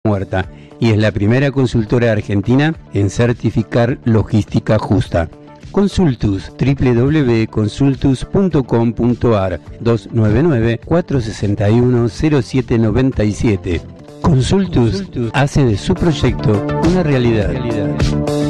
Muerta y es la primera consultora argentina en certificar logística justa. Consultus, www.consultus.com.ar 299-461-0797. Consultus hace de su proyecto una realidad.